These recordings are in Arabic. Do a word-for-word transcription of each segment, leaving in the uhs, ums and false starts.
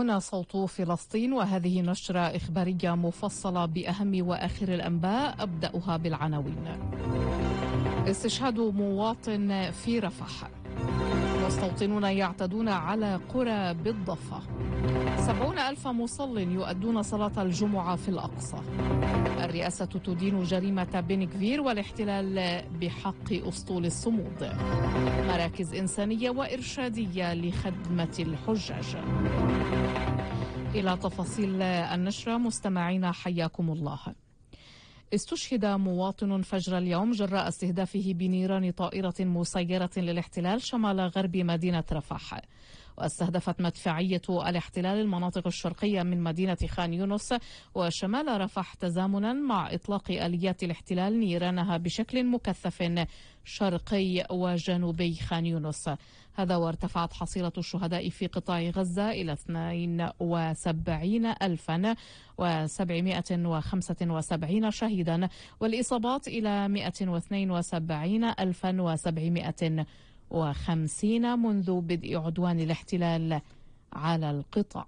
هنا صوت فلسطين، وهذه نشرة إخبارية مفصلة بأهم وآخر الأنباء. أبدأها بالعناوين. استشهاد مواطن في رفح. مستوطنون يعتدون على قرى بالضفة. سبعون ألف مصل يؤدون صلاة الجمعة في الأقصى. الرئاسة تدين جريمة بن غفير والاحتلال بحق أسطول الصمود. مراكز إنسانية وإرشادية لخدمة الحجاج. إلى تفاصيل النشرة مستمعينا حياكم الله. استشهد مواطن فجر اليوم جراء استهدافه بنيران طائرة مسيرة للاحتلال شمال غرب مدينة رفح. واستهدفت مدفعية الاحتلال المناطق الشرقية من مدينة خان يونس وشمال رفح تزامنا مع إطلاق آليات الاحتلال نيرانها بشكل مكثف شرقي وجنوبي خان يونس. هذا وارتفعت حصيلة الشهداء في قطاع غزة إلى اثنين وسبعين ألفا وسبعمائة وخمسة وسبعين شهيدا، والإصابات إلى مائة واثنين وسبعين ألفا وسبعمائة وخمسين منذ بدء عدوان الاحتلال على القطاع.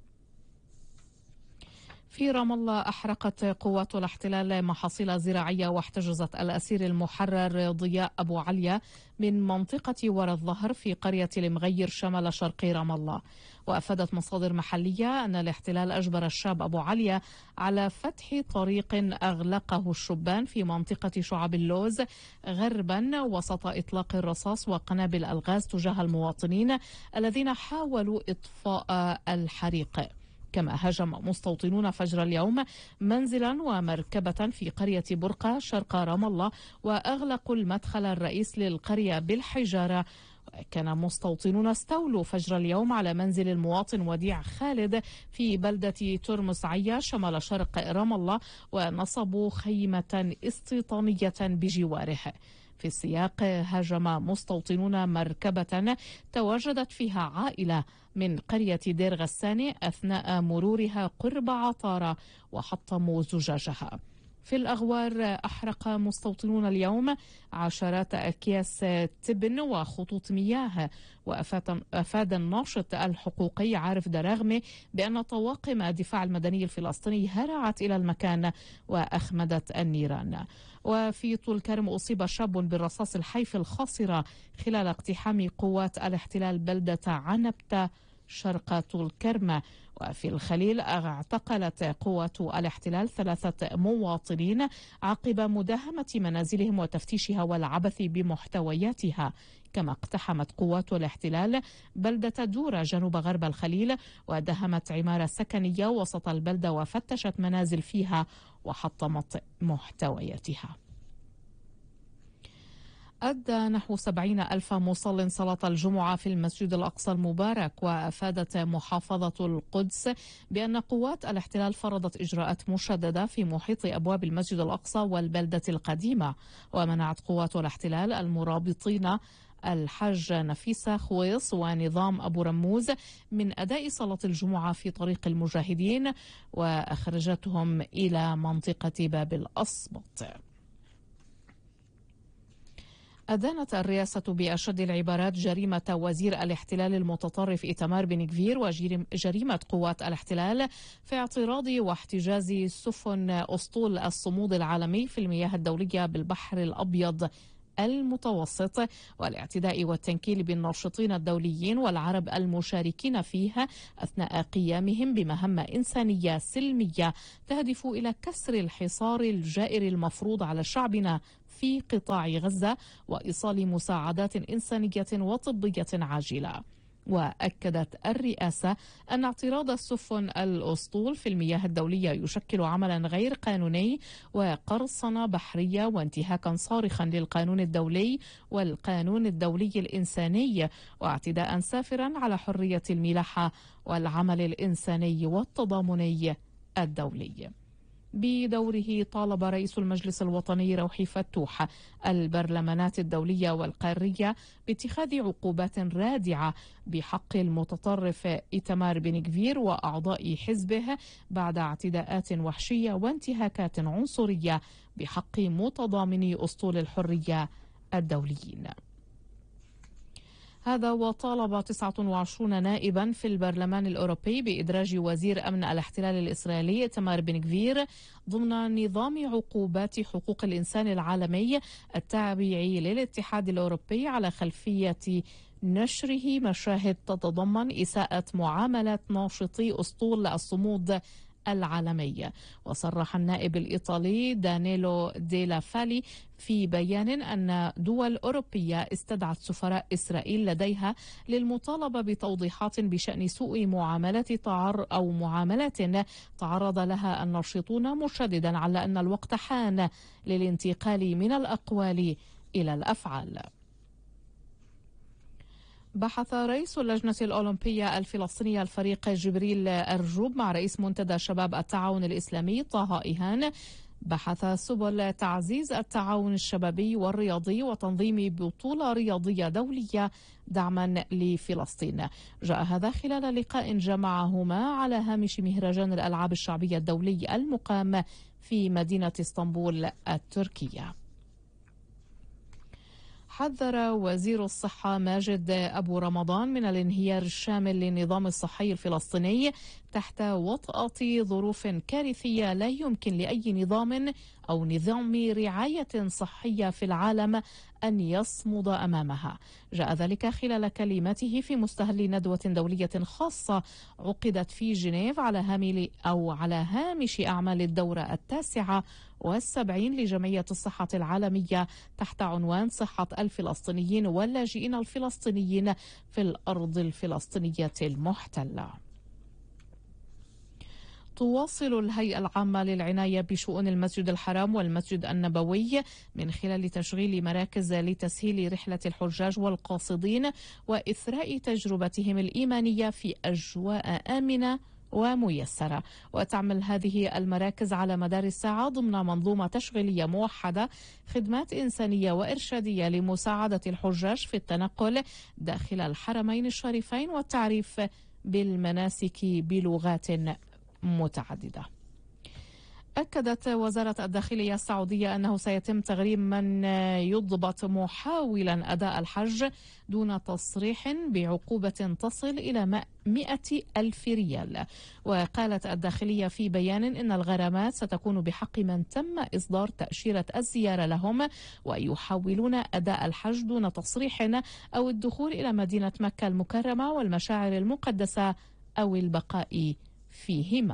في رام الله أحرقت قوات الاحتلال محاصيل زراعية واحتجزت الأسير المحرر ضياء أبو عليا من منطقة ورا الظهر في قرية المغير شمال شرقي رام الله. وأفادت مصادر محلية أن الاحتلال أجبر الشاب أبو عليا على فتح طريق أغلقه الشبان في منطقة شعب اللوز غربا وسط إطلاق الرصاص وقنابل الغاز تجاه المواطنين الذين حاولوا إطفاء الحريق. كما هاجم مستوطنون فجر اليوم منزلا ومركبة في قرية برقة شرق رام الله وأغلقوا المدخل الرئيس للقرية بالحجارة. كان مستوطنون استولوا فجر اليوم على منزل المواطن وديع خالد في بلدة ترمس عيا شمال شرق رام الله ونصبوا خيمة استيطانية بجواره. في السياق هاجم مستوطنون مركبة تواجدت فيها عائلة من قرية دير غساني أثناء مرورها قرب عطارة وحطموا زجاجها. في الأغوار أحرق مستوطنون اليوم عشرات أكياس تبن وخطوط مياه. وأفاد الناشط الحقوقي عارف دراغمي بأن طواقم الدفاع المدني الفلسطيني هرعت إلى المكان وأخمدت النيران. وفي طول كرم أصيب شاب بالرصاص الحي في الخاصرة خلال اقتحام قوات الاحتلال بلدة عنبتة شرق طول كرم. وفي الخليل اعتقلت قوات الاحتلال ثلاثة مواطنين عقب مداهمة منازلهم وتفتيشها والعبث بمحتوياتها. كما اقتحمت قوات الاحتلال بلدة دورة جنوب غرب الخليل ودهمت عمارة سكنية وسط البلدة وفتشت منازل فيها وحطمت محتوياتها. أدى نحو سبعين ألف مصل صلاة الجمعة في المسجد الأقصى المبارك. وأفادت محافظة القدس بأن قوات الاحتلال فرضت إجراءات مشددة في محيط أبواب المسجد الأقصى والبلدة القديمة. ومنعت قوات الاحتلال المرابطين الحج نفيسة خويص ونظام أبو رموز من أداء صلاة الجمعة في طريق المجاهدين وأخرجتهم إلى منطقة باب الأصبط. أدانت الرئاسة بأشد العبارات جريمة وزير الاحتلال المتطرف إيتمار بن غفير وجريمة قوات الاحتلال في اعتراض واحتجاز سفن أسطول الصمود العالمي في المياه الدولية بالبحر الأبيض المتوسط والاعتداء والتنكيل بالناشطين الدوليين والعرب المشاركين فيها أثناء قيامهم بمهمة إنسانية سلمية تهدف إلى كسر الحصار الجائر المفروض على شعبنا في قطاع غزة وإيصال مساعدات إنسانية وطبية عاجلة. وأكدت الرئاسة أن اعتراض السفن الأسطول في المياه الدولية يشكل عملا غير قانوني وقرصنة بحرية وانتهاكا صارخا للقانون الدولي والقانون الدولي الإنساني واعتداء سافرا على حرية الملاحة والعمل الإنساني والتضامني الدولي. بدوره طالب رئيس المجلس الوطني روحي فتوح البرلمانات الدولية والقارية باتخاذ عقوبات رادعة بحق المتطرف إيتمار بن غفير وأعضاء حزبه بعد اعتداءات وحشية وانتهاكات عنصرية بحق متضامني أسطول الحرية الدوليين. هذا وطالب تسعة وعشرين نائبا في البرلمان الأوروبي بإدراج وزير أمن الاحتلال الإسرائيلي إيتمار بن غفير ضمن نظام عقوبات حقوق الإنسان العالمي التابع للاتحاد الأوروبي على خلفية نشره مشاهد تتضمن إساءة معاملة ناشطي أسطول الصمود العالمي. وصرح النائب الإيطالي دانيلو ديلا فالي في بيان أن دول أوروبية استدعت سفراء إسرائيل لديها للمطالبة بتوضيحات بشأن سوء معاملة تعر أو معاملات تعرض لها الناشطون، مشددا على أن الوقت حان للانتقال من الأقوال إلى الأفعال. بحث رئيس اللجنة الأولمبية الفلسطينية الفريق جبريل أرجوب مع رئيس منتدى شباب التعاون الإسلامي طه إيهان بحث سبل تعزيز التعاون الشبابي والرياضي وتنظيم بطولة رياضية دولية دعما لفلسطين. جاء هذا خلال لقاء جمعهما على هامش مهرجان الألعاب الشعبية الدولي المقام في مدينة اسطنبول التركية. حذر وزير الصحة ماجد أبو رمضان من الانهيار الشامل للنظام الصحي الفلسطيني تحت وطأة ظروف كارثية لا يمكن لأي نظام أو نظام رعاية صحية في العالم أن يصمد أمامها. جاء ذلك خلال كلمته في مستهل ندوة دولية خاصة عقدت في جنيف على هامل أو على هامش أعمال الدورة التاسعة والسبعين لجمعية الصحة العالمية تحت عنوان صحة الفلسطينيين واللاجئين الفلسطينيين في الأرض الفلسطينية المحتلة. تواصل الهيئة العامة للعناية بشؤون المسجد الحرام والمسجد النبوي من خلال تشغيل مراكز لتسهيل رحلة الحجاج والقاصدين وإثراء تجربتهم الإيمانية في أجواء آمنة وميسرة. وتعمل هذه المراكز على مدار الساعة ضمن منظومة تشغيلية موحدة، خدمات إنسانية وإرشادية لمساعدة الحجاج في التنقل داخل الحرمين الشريفين والتعريف بالمناسك بلغات متعددة. أكدت وزارة الداخلية السعودية أنه سيتم تغريم من يضبط محاولا أداء الحج دون تصريح بعقوبة تصل إلى مئة ألف ريال. وقالت الداخلية في بيان إن الغرامات ستكون بحق من تم إصدار تأشيرة الزيارة لهم ويحاولون أداء الحج دون تصريح أو الدخول إلى مدينة مكة المكرمة والمشاعر المقدسة أو البقاء فيهما.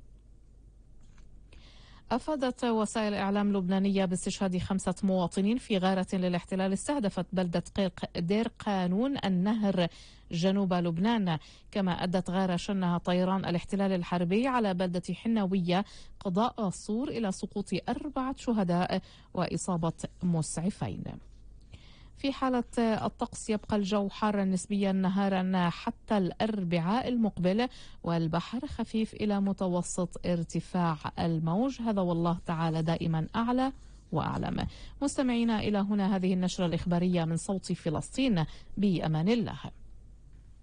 أفادت وسائل إعلام لبنانية باستشهاد خمسة مواطنين في غارة للاحتلال استهدفت بلدة دير قانون النهر جنوب لبنان، كما أدت غارة شنها طيران الاحتلال الحربي على بلدة حناوية قضاء الصور إلى سقوط أربعة شهداء وإصابة مسعفين. في حالة الطقس يبقى الجو حارا نسبيا نهارا حتى الأربعاء المقبل والبحر خفيف إلى متوسط ارتفاع الموج. هذا والله تعالى دائما أعلى وأعلم. مستمعينا إلى هنا هذه النشرة الإخبارية من صوت فلسطين، بأمان الله.